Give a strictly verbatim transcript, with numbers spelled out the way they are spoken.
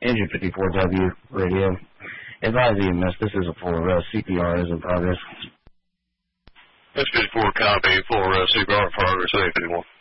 Engine fifty-four W radio. Advise E M S, this is a full arrest. C P R is in progress. S fifty-four copy, full arrest, C P R in progress, A fifty-one.